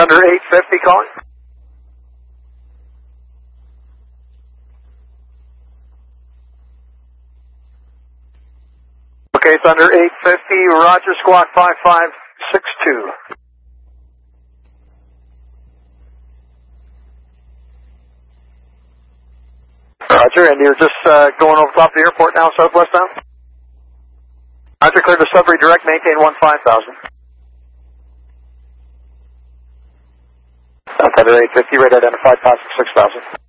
Thunder 850 calling. Okay, Thunder 850, Roger, squawk 5562. Roger, and you're just going over top of the airport now, southwest now? Roger, clear to Sudbury direct, maintain 15,000. Thunder 850, rate identified, passing 6,000.